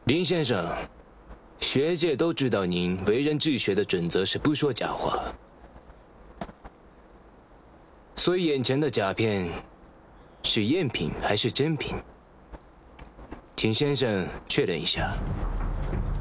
林先生，学界都知道您为人治学的准则是不说假话，所以眼前的甲片是赝品还是真品？请先生确认一下。